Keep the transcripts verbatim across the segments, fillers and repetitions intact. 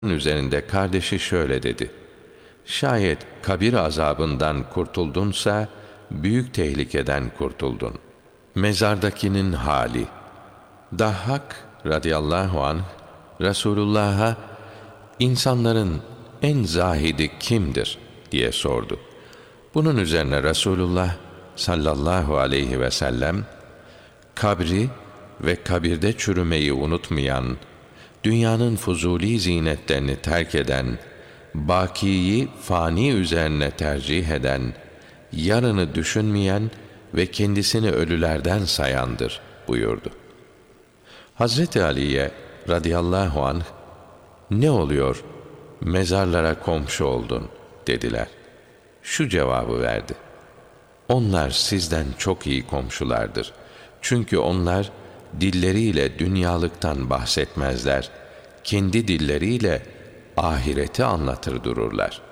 üzerinde kardeşi şöyle dedi: şayet kabir azabından kurtuldunsa, büyük tehlikeden kurtuldun. Mezardakinin hali. Dahhak radıyallahu anh, Resulullah'a, insanların en zahidi kimdir diye sordu. Bunun üzerine Resulullah sallallahu aleyhi ve sellem, kabri ve kabirde çürümeyi unutmayan, dünyanın fuzuli zinetlerini terk eden, bakiyi fani üzerine tercih eden, yarını düşünmeyen ve kendisini ölülerden sayandır buyurdu. Hazreti Ali'ye radıyallahu anh, ne oluyor, mezarlara komşu oldun dediler. Şu cevabı verdi: onlar sizden çok iyi komşulardır. Çünkü onlar dilleriyle dünyalıktan bahsetmezler. Kendi dilleriyle ahireti anlatır dururlar.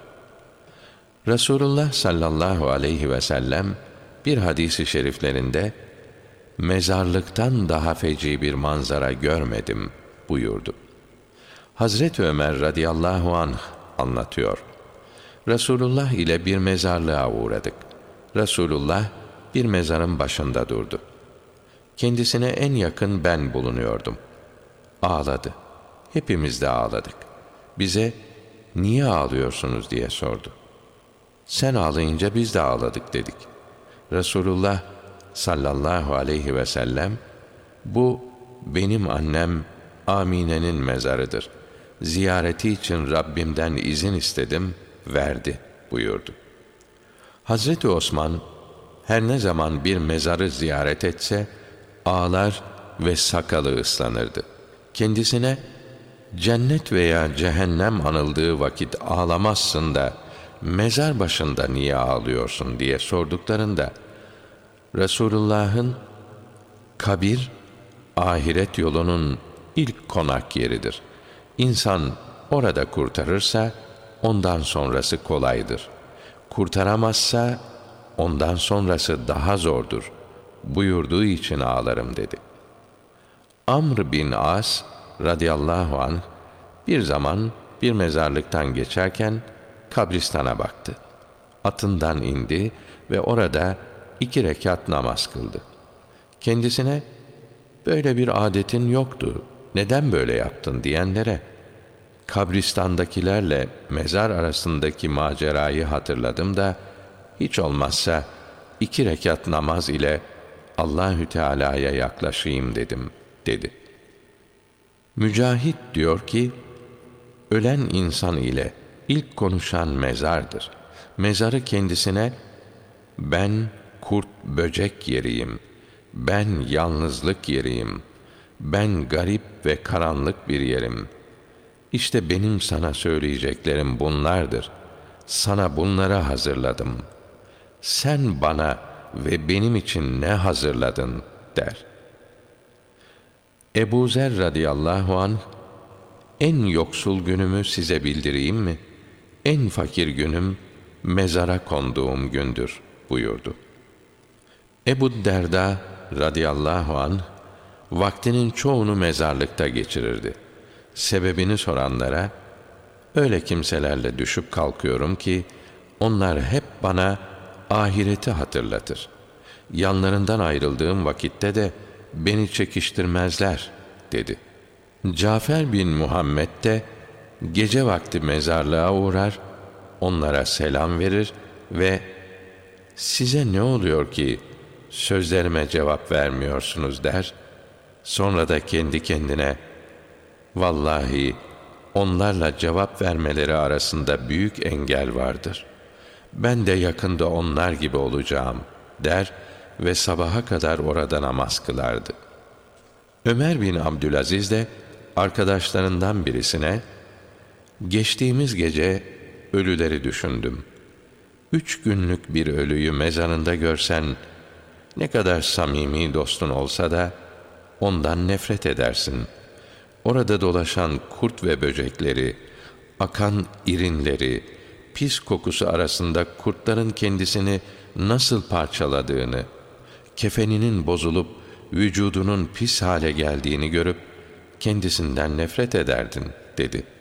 Resulullah sallallahu aleyhi ve sellem bir hadis-i şeriflerinde, mezarlıktan daha feci bir manzara görmedim buyurdu. Hazreti Ömer radıyallahu anh anlatıyor. Resulullah ile bir mezarlığa uğradık. Resulullah bir mezarın başında durdu. Kendisine en yakın ben bulunuyordum. Ağladı. Hepimiz de ağladık. Bize niye ağlıyorsunuz diye sordu. Sen ağlayınca biz de ağladık dedik. Resulullah sallallahu aleyhi ve sellem, bu benim annem Amine'nin mezarıdır. Ziyareti için Rabbimden izin istedim, verdi buyurdu. Hazreti Osman her ne zaman bir mezarı ziyaret etse ağlar ve sakalı ıslanırdı. Kendisine cennet veya cehennem anıldığı vakit ağlamazsın da mezar başında niye ağlıyorsun diye sorduklarında, Resulullah'ın kabir ahiret yolunun ilk konak yeridir. İnsan orada kurtarırsa ondan sonrası kolaydır. Kurtaramazsa ondan sonrası daha zordur buyurduğu için ağlarım dedi. Amr bin As radıyallahu anh bir zaman bir mezarlıktan geçerken kabristana baktı. Atından indi ve orada iki rekat namaz kıldı. Kendisine böyle bir adetin yoktu, neden böyle yaptın diyenlere, kabristandakilerle mezar arasındaki macerayı hatırladım da hiç olmazsa iki rekat namaz ile Allahü Teala'ya yaklaşayım dedim dedi. Mücahit diyor ki, ölen insan ile ilk konuşan mezardır. Mezarı kendisine ben kurt böcek yeriyim, ben yalnızlık yeriyim, ben garip ve karanlık bir yerim. İşte benim sana söyleyeceklerim bunlardır. Sana bunları hazırladım. Sen bana ve benim için ne hazırladın der. Ebu Zer radıyallahu anh, en yoksul günümü size bildireyim mi? En fakir günüm mezara konduğum gündür buyurdu. Ebu Derda radıyallahu anh vaktinin çoğunu mezarlıkta geçirirdi. Sebebini soranlara, öyle kimselerle düşüp kalkıyorum ki onlar hep bana ahireti hatırlatır. Yanlarından ayrıldığım vakitte de beni çekiştirmezler dedi. Cafer bin Muhammed de gece vakti mezarlığa uğrar, onlara selam verir ve size ne oluyor ki sözlerime cevap vermiyorsunuz der. Sonra da kendi kendine, vallahi onlarla cevap vermeleri arasında büyük engel vardır. Ben de yakında onlar gibi olacağım der ve sabaha kadar orada namaz kılardı. Ömer bin Abdülaziz de arkadaşlarından birisine, geçtiğimiz gece ölüleri düşündüm. Üç günlük bir ölüyü mezarında görsen, ne kadar samimi dostun olsa da ondan nefret edersin. Orada dolaşan kurt ve böcekleri, akan irinleri, pis kokusu arasında kurtların kendisini nasıl parçaladığını, kefeninin bozulup vücudunun pis hale geldiğini görüp kendisinden nefret ederdin dedi.